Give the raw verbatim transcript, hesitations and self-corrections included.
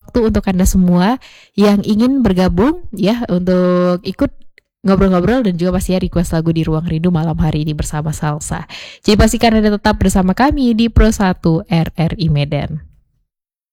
waktu untuk Anda semua yang ingin bergabung ya untuk ikut ngobrol-ngobrol dan juga pastinya request lagu di Ruang Rindu malam hari ini bersama Salsa. Jadi pastikan Anda tetap bersama kami di Pro satu R R I Medan.